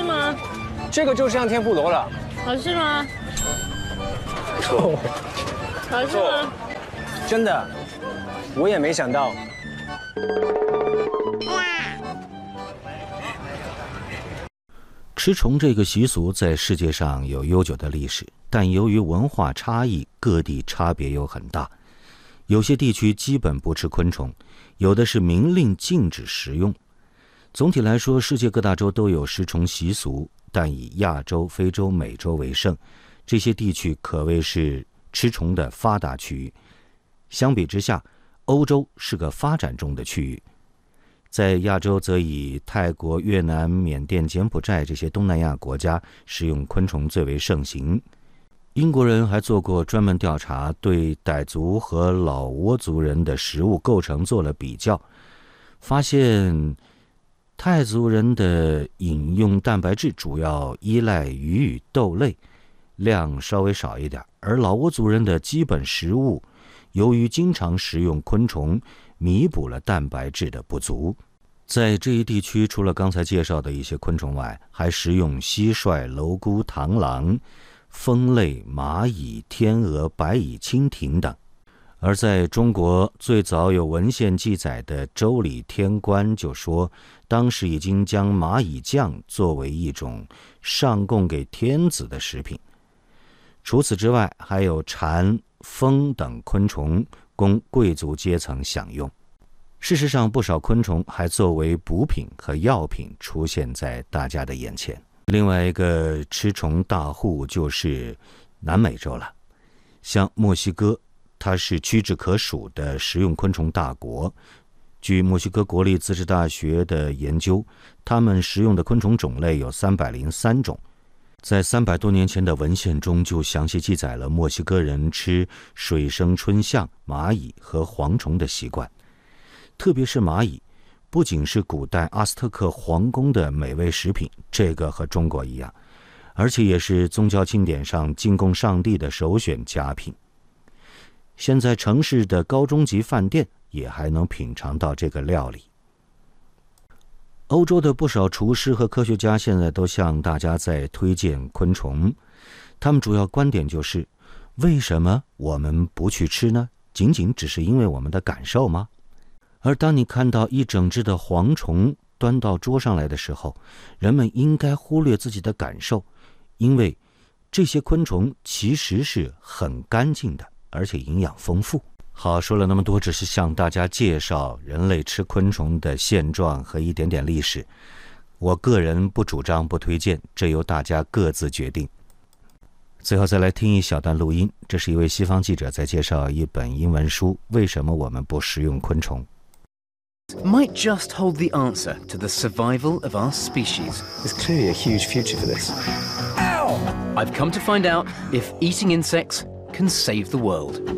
吗？ 这个就像天妇罗了。 好吃吗？ 不错， 好吃吗？ 真的，我也没想到。 吃虫这个习俗在世界上有悠久的历史，但由于文化差异，各地差别又很大。有些地区基本不吃昆虫，有的是明令禁止食用。总体来说，世界各大洲都有食虫习俗，但以亚洲、非洲、美洲为盛，这些地区可谓是吃虫的发达区域。相比之下，欧洲是个发展中的区域。在亚洲则以泰国、越南、缅甸、柬埔寨这些东南亚国家食用昆虫最为盛行。英国人还做过专门调查，对傣族和老挝族人的食物构成做了比较，发现泰族人的饮用蛋白质主要依赖鱼与豆类，量稍微少一点，而老挝族人的基本食物由于经常食用昆虫，弥补了蛋白质的不足。在这一地区，除了刚才介绍的一些昆虫外，还食用蟋蟀、蝼蛄、螳螂、蜂类、蚂蚁、天鹅、白蚁、蜻蜓等。而在中国，最早有文献记载的《周礼·天官》就说，当时已经将蚂蚁酱作为一种上供给天子的食品。除此之外，还有蝉、蜂等昆虫供贵族阶层享用。事实上，不少昆虫还作为补品和药品出现在大家的眼前。另外一个吃虫大户就是南美洲了，像墨西哥，它是屈指可数的食用昆虫大国。据墨西哥国立自治大学的研究，他们食用的昆虫种类有303种。在300多年前的文献中就详细记载了墨西哥人吃水生春象、蚂蚁和蝗虫的习惯。特别是蚂蚁，不仅是古代阿斯特克皇宫的美味食品，这个和中国一样，而且也是宗教庆典上进贡上帝的首选佳品。现在城市的高中级饭店也还能品尝到这个料理。欧洲的不少厨师和科学家现在都向大家在推荐昆虫，他们主要观点就是：为什么我们不去吃呢？仅仅只是因为我们的感受吗？而当你看到一整只的蝗虫端到桌上来的时候，人们应该忽略自己的感受，因为这些昆虫其实是很干净的，而且营养丰富。好，说了那么多，只是向大家介绍人类吃昆虫的现状和一点点历史。我个人不主张，不推荐，这由大家各自决定。最后再来听一小段录音，这是一位西方记者在介绍一本英文书《为什么我们不食用昆虫》。 Might just hold the answer to the survival of our species. There's clearly a huge future for this. Ow! I've come to find out if eating insects can save the world.